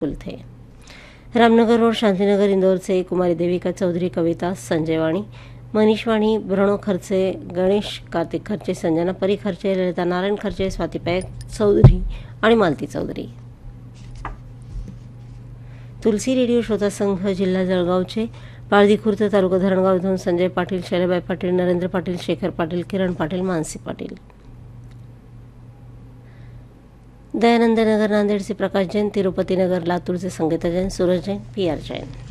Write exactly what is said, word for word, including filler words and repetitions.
Kulthe. Ramnagar road Shantinagar इंदौरचे कुमारी देविका चौधरी, कविता संजय वाणी, मनीष वाणी, ब्रणो खर्चे, गणेश कार्तिक खर्चे, संजना परी खर्चे, ललिता नारायण खर्चे, स्वाती पैक चौधरी आणि मालती चौधरी. तुलसी रेडिओ श्रोता संघ जिल्हा जळगावचे पाळदी खुर्द तालुका धरणगाव इथून संजय पाटील, शैलाबाई पाटील, नरेंद्र पाटील, शेखर पाटील, किरण पाटील, मानसी पाटील. दयानंद नगर नांदेडचे प्रकाश जैन, तिरुपती नगर लातूरचे संगीता जैन, सूरज जैन, पी आर जैन.